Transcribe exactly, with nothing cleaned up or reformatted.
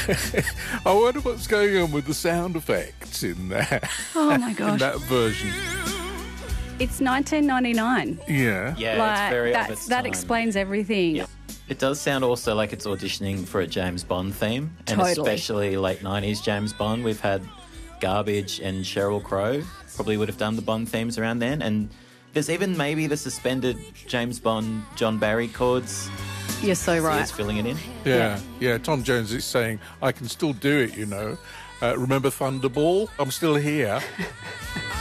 I wonder what's going on with the sound effects in there. Oh, my In gosh. that version. It's nineteen ninety-nine. Yeah. Yeah, Like, it's very of that's, its that time. explains everything. Yeah. It does sound also like it's auditioning for a James Bond theme, and Totally. especially late nineties James Bond. We've had Garbage and Sheryl Crow probably would have done the Bond themes around then, and there's even maybe the suspended James Bond John Barry chords. You're so See right. us filling it in. Yeah, yeah. Tom Jones is saying, I can still do it, you know. Uh, remember Thunderball? I'm still here.